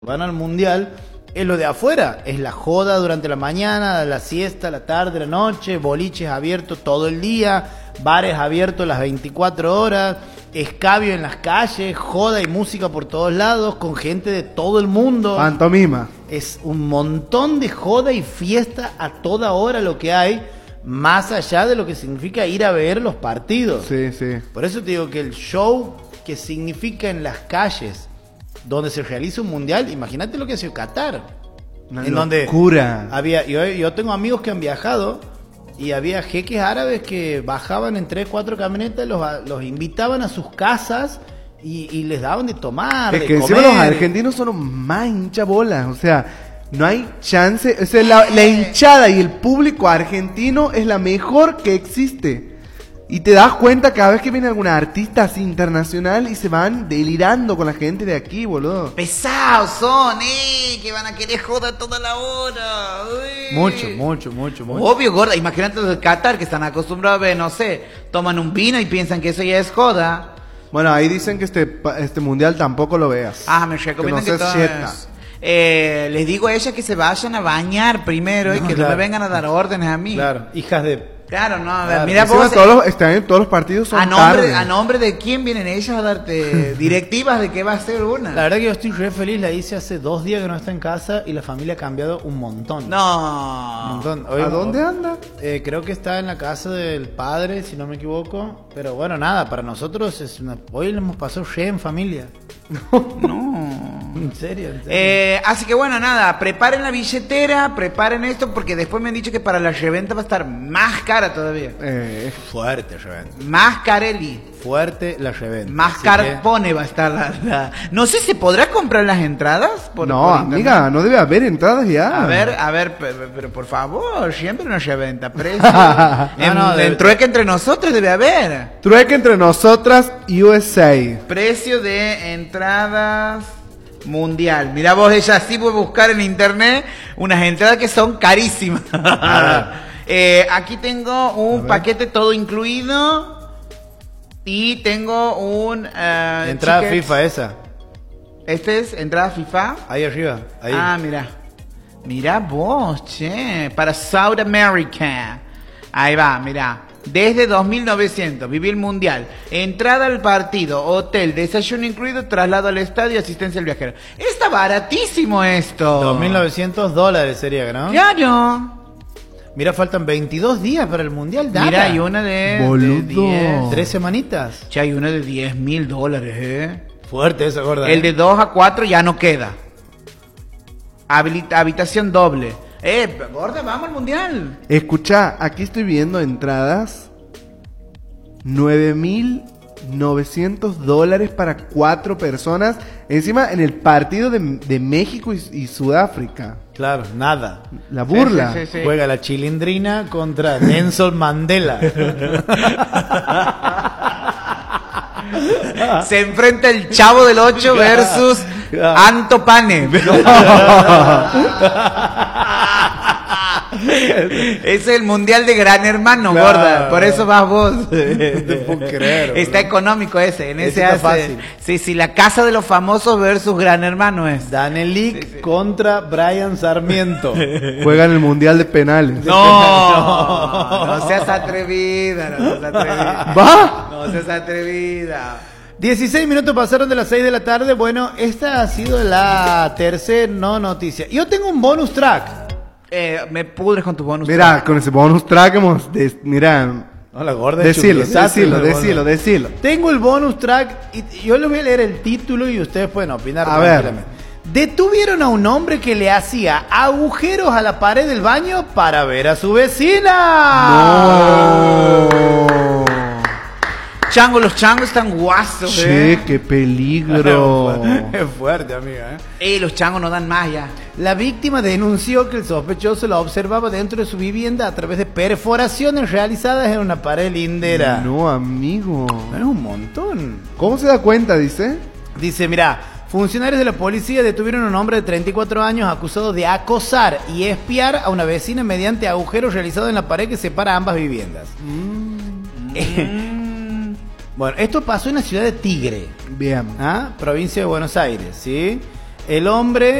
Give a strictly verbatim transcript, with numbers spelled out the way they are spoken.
van al mundial es lo de afuera, es la joda durante la mañana, la siesta, la tarde, la noche, boliches abiertos todo el día, bares abiertos las veinticuatro horas, escabio en las calles, joda y música por todos lados, con gente de todo el mundo. Pantomima. Es un montón de joda y fiesta a toda hora lo que hay, más allá de lo que significa ir a ver los partidos. Sí, sí. Por eso te digo que el show que significa en las calles donde se realiza un mundial, imagínate lo que ha sido Qatar. Una en locura. Donde había, yo, yo tengo amigos que han viajado y había jeques árabes que bajaban en tres, cuatro camionetas, los, los invitaban a sus casas y, y les daban de tomar, Es de que comer. encima los argentinos son los más hinchabolas, o sea, no hay chance, o sea, la, la hinchada y el público argentino es la mejor que existe. Y te das cuenta cada vez que viene alguna artista así internacional y se van delirando con la gente de aquí, boludo. Pesados son, eh, que van a querer joda toda la hora. Uy. Mucho, mucho, mucho, mucho. Obvio, gorda. Imagínate los de Qatar que están acostumbrados a ver, no sé, toman un vino y piensan que eso ya es joda. Bueno, ahí dicen que este, pa- este mundial tampoco lo veas. Ah, me recomiendan que, no seas todos- cheta. eh, les digo a ellas que se vayan a bañar primero y No, que claro. no me vengan a dar órdenes a mí. Claro, hijas de... Claro, no, a ver, Claro. mira Encima vos. todos los, están, todos los partidos son a nombre, tarde. a nombre de quién vienen ellas a darte directivas de qué va a ser una. La verdad que yo estoy re feliz, la hice hace dos días que no está en casa y la familia ha cambiado un montón. Un No. montón. Hoy- ¿A dónde anda? Eh, creo que está en la casa del padre, si no me equivoco. Pero bueno, nada, para nosotros es una... hoy le hemos pasado re en familia. No. En serio, en serio. Eh, así que bueno, nada, preparen la billetera, preparen esto, porque después me han dicho que para la reventa va a estar más cara todavía. Eh, Fuerte reventa. Más careli, Fuerte la reventa. más Así carpone va a estar la, la- No sé, ¿se podrá comprar las entradas? Por- no, por amiga, internet? no debe haber entradas ya. A ver, a ver, pero, pero por favor, siempre una reventa, precio. No, en, no, de- en trueque entre nosotros debe haber. Trueque entre nosotras, U S A. Precio de entradas mundial. Mira vos, ella sí puede buscar en internet unas entradas que son carísimas. Eh, aquí tengo un paquete todo incluido y tengo un... eh, Entrada ticket. FIFA esa. Este es entrada FIFA. Ahí arriba. Ahí. Ah, mira. Mira vos, che. Para South America. Ahí va, mira. Desde dos mil novecientos, viví el mundial. Entrada al partido, hotel, desayuno incluido, traslado al estadio, asistencia al viajero. Está baratísimo esto. dos mil novecientos dólares sería, ¿no? Claro. Mira, faltan veintidós días para el mundial. Data. Mira, hay una de, de Boludo. diez. Tres semanitas. Che, hay una de diez mil dólares, eh. Fuerte esa, gorda. El de dos a cuatro ya no queda. Habili- habitación doble. Eh, gorda, vamos al mundial. Escucha, aquí estoy viendo entradas. nueve mil novecientos dólares para cuatro personas. Encima en el partido de, de México y, y Sudáfrica. Claro, nada. La burla. Sí, sí, sí, sí. Juega la Chilindrina contra Nelson Mandela. Se enfrenta el Chavo del ocho versus Anto Pane. Es el mundial de Gran Hermano, Claro. gorda. Por eso vas vos. No te puedo creer, Está bro. económico ese. En Ese ese está hace. fácil. Sí, sí, la casa de los famosos versus Gran Hermano es. Danelik contra Brian Sarmiento. Juega en el Mundial de Penales. No, no seas atrevida, no seas atrevida. ¿Va? No seas atrevida. dieciséis minutos pasaron de las seis de la tarde. Bueno, esta ha sido la tercera no noticia. Yo tengo un bonus track. Eh, me pudres con tu bonus. Mira, con ese bonus track hemos... des- mira, No, la gorda decilo, chupiezazo, decilo, la gorda. decilo, decilo. Tengo el bonus track y yo les voy a leer el título y ustedes pueden opinar A ver. tranquilamente. Detuvieron a un hombre que le hacía agujeros a la pared del baño para ver a su vecina. No. Chango, los changos están guasos, Che, eh. qué peligro. Es fuerte, amiga. ¿eh? Eh, los changos no dan más ya. La víctima denunció que el sospechoso la observaba dentro de su vivienda a través de perforaciones realizadas en una pared lindera. No, amigo. Es un montón. ¿Cómo se da cuenta, dice? Dice, mira, funcionarios de la policía detuvieron a un hombre de treinta y cuatro años acusado de acosar y espiar a una vecina mediante agujeros realizados en la pared que separa ambas viviendas. Bueno, esto pasó en la ciudad de Tigre, Bien. ¿ah? Provincia de Buenos Aires, ¿sí? El hombre